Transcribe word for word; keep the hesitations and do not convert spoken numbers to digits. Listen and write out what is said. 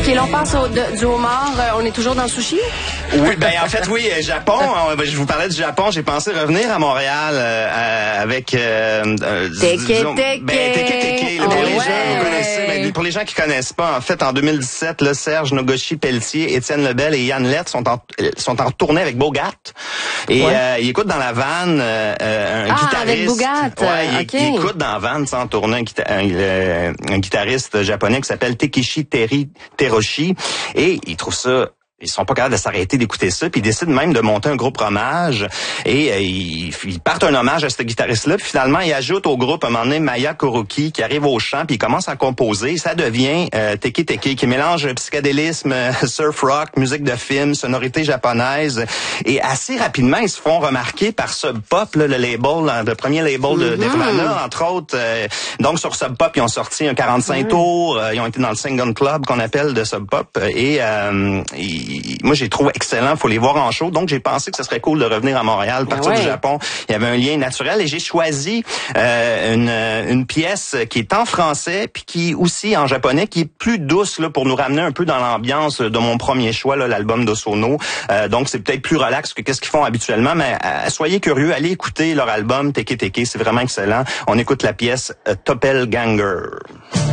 OK, là, on passe au, de, du homard. Euh, on est toujours dans le sushi? Oui, ben en fait, oui, Japon. Je vous parlais du Japon. J'ai pensé revenir à Montréal euh, avec... Euh, Teke disons, Teke. Ben, Teke Teke. Là, pour Oh, les ouais. gens, vous connaissez, ben, pour les gens qui connaissent pas, en fait, en deux mille dix-sept, là, Serge Nogoshi-Pelletier, Étienne Lebel et Yann Lett sont en, sont en tournée avec Bogart. Et Ouais. euh, ils écoutent dans la vanne euh, un ah, guitariste. avec Bogart. Ouais, il, okay. il écoute dans la vanne sans tourner un, guita- un, euh, un guitariste japonais qui s'appelle Takeshi Teri Teroshi. Et il trouve ça... Ils sont pas capables de s'arrêter d'écouter ça, puis ils décident même de monter un groupe hommage. Et euh, ils, ils partent un hommage à ce guitariste-là, puis finalement, ils ajoutent au groupe, à un moment donné, Maya Kuroki, qui arrive au chant, puis ils commencent à composer. Ça devient euh, Teke Teke, qui mélange psychédélisme, surf rock, musique de film, sonorité japonaise. Et assez rapidement, ils se font remarquer par Sub Pop, là, le label, le premier label de Nirvana, entre autres. Euh, donc, sur Sub Pop, ils ont sorti un quarante-cinq mm. tours. Euh, ils ont été dans le Single Club, qu'on appelle, de Sub Pop. Et... Euh, ils, moi, j'ai trouvé excellent. Faut les voir en show. Donc, j'ai pensé que ce serait cool de revenir à Montréal, partir ouais. du Japon. Il y avait un lien naturel et j'ai choisi euh, une, une pièce qui est en français puis qui aussi en japonais, qui est plus douce là pour nous ramener un peu dans l'ambiance de mon premier choix, là, l'album d'Osono. Euh, donc, c'est peut-être plus relax que qu'est-ce qu'ils font habituellement, mais euh, soyez curieux, allez écouter leur album Teke Teke. C'est vraiment excellent. On écoute la pièce euh, Doppelganger.